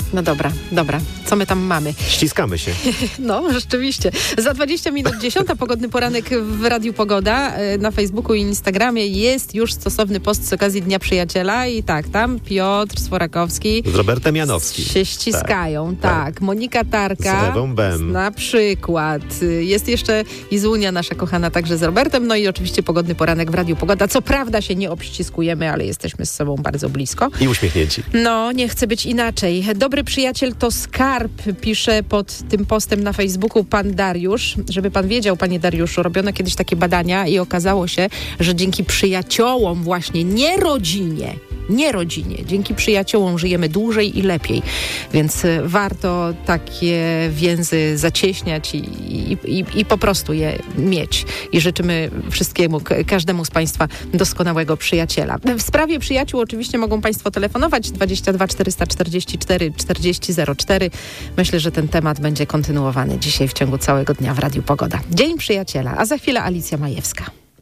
No dobra. Co my tam mamy? Ściskamy się. No, rzeczywiście. Za 20 minut 10 pogodny poranek w Radiu Pogoda. Na Facebooku i Instagramie jest już stosowny post z okazji Dnia Przyjaciela i tak, tam Piotr Sforakowski Z Robertem Janowskim. się ściskają, tak. Monika Tarka. Z Ewą Bem. Na przykład. Jest jeszcze Izunia, nasza kochana, także z Robertem. No i oczywiście pogodny poranek w Radiu Pogoda. Co prawda się nie obściskujemy, ale jesteśmy z sobą bardzo blisko. I uśmiechnięci. No, nie chce być inaczej. Dobry przyjaciel to skarb, pisze pod tym postem na Facebooku pan Dariusz. Żeby pan wiedział, panie Dariuszu, robiono kiedyś takie badania i okazało się, że dzięki przyjaciołom właśnie, nie rodzinie, dzięki przyjaciołom żyjemy dłużej i lepiej. Więc warto takie więzy zacieśniać i po prostu je mieć. I życzymy każdemu z państwa doskonałego przyjaciela. W sprawie przyjaciół oczywiście mogą państwo telefonować 22 444 4004. Myślę, że ten temat będzie kontynuowany dzisiaj w ciągu całego dnia w Radiu Pogoda. Dzień Przyjaciela, a za chwilę Alicja Majewska.